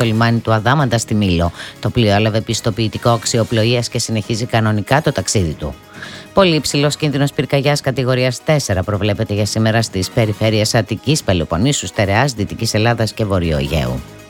στο λιμάνι του Αδάμαντα στη Μήλο. Το πλοίο έλαβε πιστοποιητικό αξιοπλοείας και συνεχίζει κανονικά το ταξίδι του. Πολύ υψηλός κίνδυνος πυρκαγιάς κατηγορίας 4 προβλέπεται για σήμερα στις περιφέρειες Αττικής, Πελοποννήσου, Στερεάς, Δυτικής Ελλάδας και Βορείου Αιγαίου.